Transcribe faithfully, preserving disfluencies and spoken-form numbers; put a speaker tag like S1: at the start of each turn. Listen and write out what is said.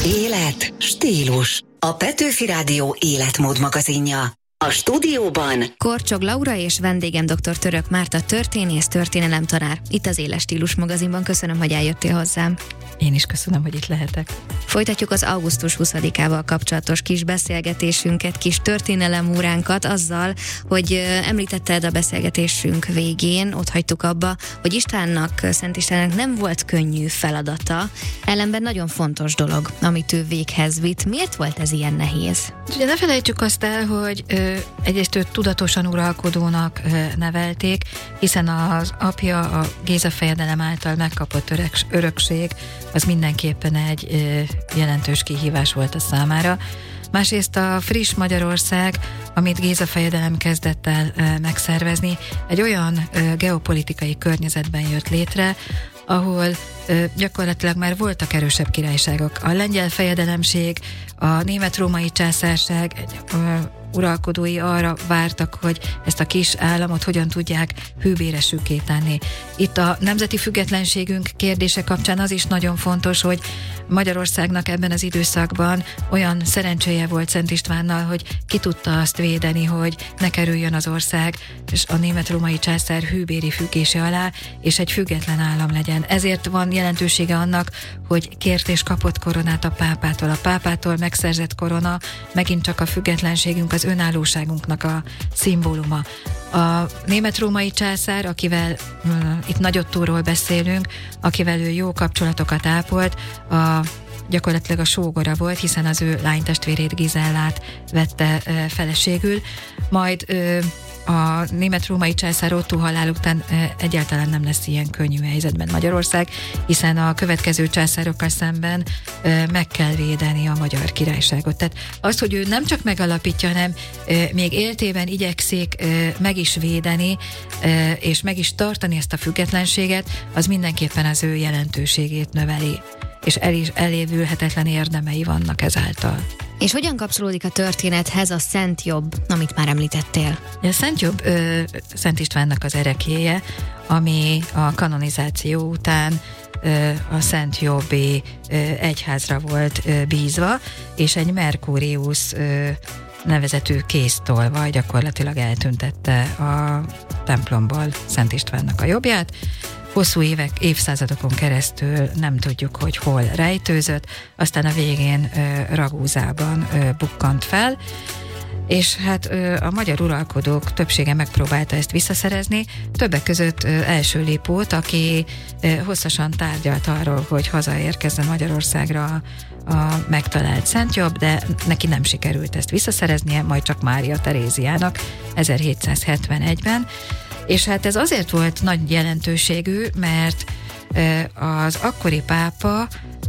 S1: Élet, stílus. A Petőfi Rádió életmód magazinja. A stúdióban
S2: Korcsog Laura és vendégem dr. Török Márta, történész, történelemtanár. Itt az Élet Stílus magazinban. Köszönöm, hogy eljöttél hozzám.
S3: Én is köszönöm, hogy itt lehetek.
S2: Folytatjuk az augusztus huszadikával kapcsolatos kis beszélgetésünket, kis történelemóránkat azzal, hogy említetted a beszélgetésünk végén, ott hagytuk abba, hogy Istvánnak, Szent Istvánnak nem volt könnyű feladata, ellenben nagyon fontos dolog, amit ő véghez vitt. Miért volt ez ilyen nehéz?
S3: Ugye ne felejtsük azt el, hogy ö, egyrészt őt tudatosan uralkodónak ö, nevelték, hiszen az apja a Géza fejedelem által megkapott öreg, örökség, az mindenképpen egy ö, jelentős kihívás volt a számára. Másrészt a friss Magyarország, amit Géza fejedelem kezdett el ö, megszervezni, egy olyan ö, geopolitikai környezetben jött létre, ahol ö, gyakorlatilag már voltak erősebb királyságok. A lengyel fejedelemség, a német-római császárság egy, ö, uralkodói arra vártak, hogy ezt a kis államot hogyan tudják hűbéresükké tenni. Itt a nemzeti függetlenségünk kérdése kapcsán az is nagyon fontos, hogy Magyarországnak ebben az időszakban olyan szerencséje volt Szent Istvánnal, hogy ki tudta azt védeni, hogy ne kerüljön az ország és a német-római császár hűbéri függése alá, és egy független állam legyen. Ezért van jelentősége annak, hogy kért és kapott koronát a pápától. A pápától megszerzett korona megint csak a függetlenségünk, az önállóságunknak a szimbóluma. A német-római császár, akivel uh, itt Nagyottóról beszélünk, akivel ő jó kapcsolatokat ápolt, a, gyakorlatilag a sógora volt, hiszen az ő lánytestvérét, Gizellát vette uh, feleségül, majd uh, a német-római császár Ottó halál után e, egyáltalán nem lesz ilyen könnyű helyzetben Magyarország, hiszen a következő császárokkal szemben e, meg kell védeni a magyar királyságot. Tehát az, hogy ő nem csak megalapítja, hanem e, még éltében igyekszik e, meg is védeni, e, és meg is tartani ezt a függetlenséget, az mindenképpen az ő jelentőségét növeli, és el is elévülhetetlen érdemei vannak ezáltal.
S2: És hogyan kapcsolódik a történethez a Szent Jobb, amit már említettél?
S3: A Szent Jobb ö, Szent Istvánnak az ereklyéje, ami a kanonizáció után ö, a Szent Jobbi ö, egyházra volt ö, bízva, és egy Merkurius ö, nevezetű kéztolvaj gyakorlatilag eltüntette a templomból Szent Istvánnak a jobbját. Hosszú évek, évszázadokon keresztül nem tudjuk, hogy hol rejtőzött, aztán a végén ö, Ragúzában ö, bukkant fel, és hát ö, a magyar uralkodók többsége megpróbálta ezt visszaszerezni, többek között ö, Első Lipót, aki ö, hosszasan tárgyalt arról, hogy hazaérkezzen Magyarországra a, a megtalált Szent Jobb, de neki nem sikerült ezt visszaszereznie, majd csak Mária Teréziának ezerhétszázhetvenegyben, és hát ez azért volt nagy jelentőségű, mert az akkori pápa